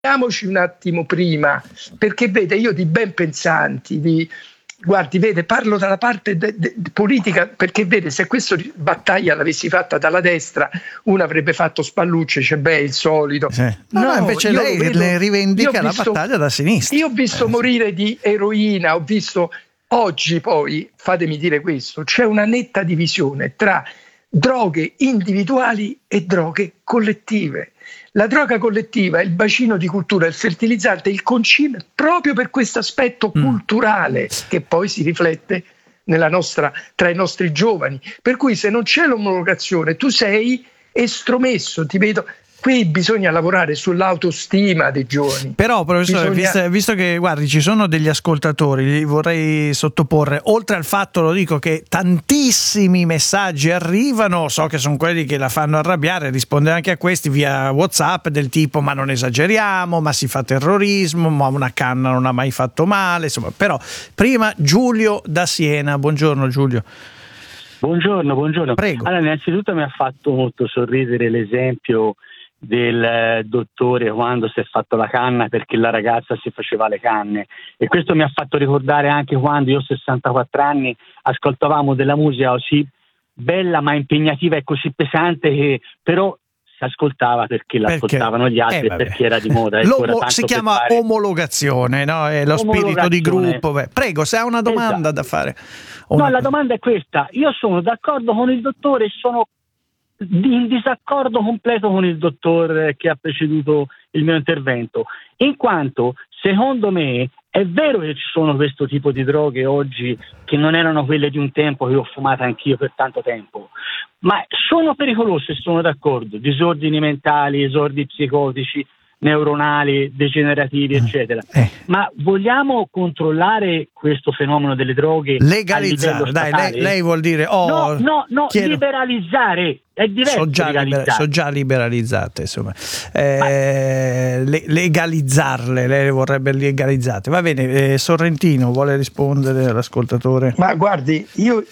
fermiamoci un attimo prima, perché vede, io di ben pensanti, guardi, vede, parlo dalla parte politica, perché vede, se questa battaglia l'avessi fatta dalla destra, uno avrebbe fatto Spallucci, c'è il solito. Sì. No, invece lei le rivendica la battaglia da sinistra. Io ho visto morire di eroina, ho visto oggi, poi fatemi dire questo, c'è una netta divisione tra droghe individuali e droghe collettive. La droga collettiva è il bacino di cultura, il fertilizzante, il concime proprio per questo aspetto culturale che poi si riflette tra i nostri giovani. Per cui se non c'è l'omologazione tu sei estromesso, ti vedo. Qui bisogna lavorare sull'autostima dei giovani. Però, professore, visto che guardi, ci sono degli ascoltatori, li vorrei sottoporre, oltre al fatto, lo dico, che tantissimi messaggi arrivano, so che sono quelli che la fanno arrabbiare, rispondere anche a questi via WhatsApp del tipo ma non esageriamo, ma si fa terrorismo, ma una canna non ha mai fatto male, insomma. Però prima Giulio da Siena. Buongiorno Giulio. Buongiorno. Prego. Allora, innanzitutto mi ha fatto molto sorridere l'esempio del dottore quando si è fatto la canna perché la ragazza si faceva le canne, e questo mi ha fatto ricordare anche quando io ho 64 anni ascoltavamo della musica così bella ma impegnativa e così pesante che però si ascoltava perché l'ascoltavano gli altri e perché era di moda. Si chiama omologazione, no? È lo spirito di gruppo. Prego, se ha una domanda da fare. No, la domanda è questa: io sono d'accordo con il dottore, sono in disaccordo completo con il dottor che ha preceduto il mio intervento, in quanto secondo me è vero che ci sono questo tipo di droghe oggi che non erano quelle di un tempo che ho fumato anch'io per tanto tempo, ma sono pericolose, sono d'accordo, disordini mentali, esordi psicotici, neuronali, degenerativi, eccetera. Ma vogliamo controllare questo fenomeno delle droghe? Legalizzare, dai, lei vuol dire no, liberalizzare. È diverso. Sono già liberalizzate, insomma. Legalizzarle, lei vorrebbe legalizzate. Va bene, Sorrentino vuole rispondere all'ascoltatore. Ma guardi,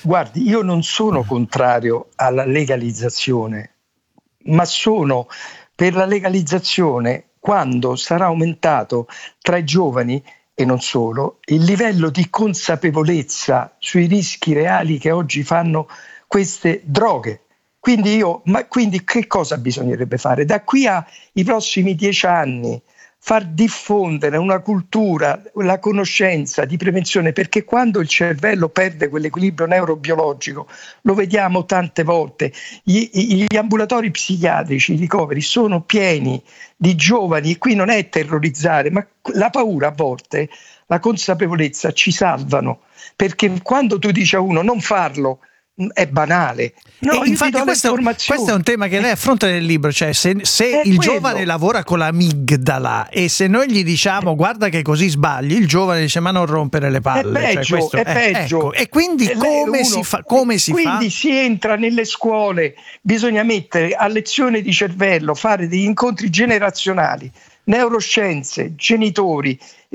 io non sono contrario alla legalizzazione, ma sono per la legalizzazione quando sarà aumentato tra i giovani e non solo il livello di consapevolezza sui rischi reali che oggi fanno queste droghe. Quindi che cosa bisognerebbe fare? Da qui ai prossimi 10 anni far diffondere una cultura, la conoscenza di prevenzione, perché quando il cervello perde quell'equilibrio neurobiologico, lo vediamo tante volte, gli ambulatori psichiatrici, i ricoveri sono pieni di giovani, e qui non è terrorizzare, ma la paura a volte, la consapevolezza ci salvano, perché quando tu dici a uno non farlo, è banale. No, infatti questo è un tema che lei affronta nel libro, cioè se il giovane lavora con l'amigdala e se noi gli diciamo guarda che così sbagli, il giovane dice ma non rompere le palle. È peggio. Ecco. E quindi come si fa? Quindi si entra nelle scuole, bisogna mettere a lezione di cervello, fare degli incontri generazionali, neuroscienze, genitori,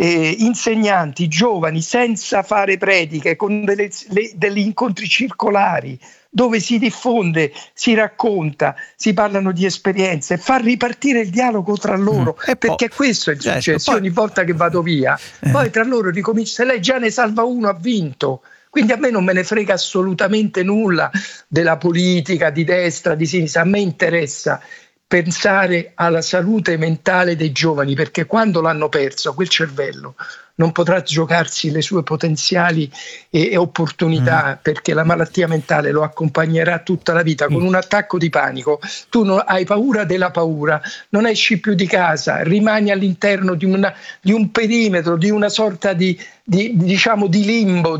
insegnanti, giovani, senza fare prediche, con degli incontri circolari dove si diffonde, si racconta, si parlano di esperienze, far ripartire il dialogo tra loro, perché questo è il successo. Ogni volta che vado via, poi tra loro ricomincia, se lei già ne salva uno ha vinto. Quindi a me non me ne frega assolutamente nulla della politica, di destra, di sinistra, a me interessa pensare alla salute mentale dei giovani, perché quando l'hanno perso quel cervello non potrà giocarsi le sue potenziali e opportunità, perché la malattia mentale lo accompagnerà tutta la vita. Con un attacco di panico tu hai paura della paura, non esci più di casa, rimani all'interno di un perimetro, di una sorta di limbo,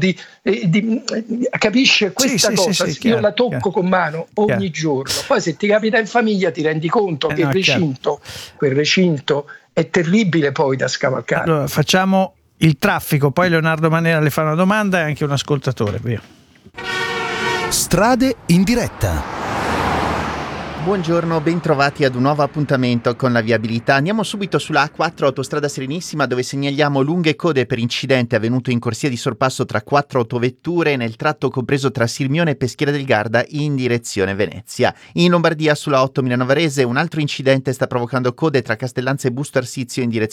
capisce questa cosa? Io chiaro, la tocco chiaro, con mano ogni giorno. Poi se ti capita in famiglia ti rendi conto che quel recinto è terribile poi da scavalcare. Allora facciamo il traffico, poi Leonardo Manera le fa una domanda e anche un ascoltatore. Via. Strade in diretta. Buongiorno, bentrovati ad un nuovo appuntamento con la viabilità. Andiamo subito sulla A4 Autostrada Serenissima, dove segnaliamo lunghe code per incidente avvenuto in corsia di sorpasso tra 4 autovetture nel tratto compreso tra Sirmione e Peschiera del Garda in direzione Venezia. In Lombardia sulla 8 Milano Varese un altro incidente sta provocando code tra Castellanza e Busto Arsizio in direzione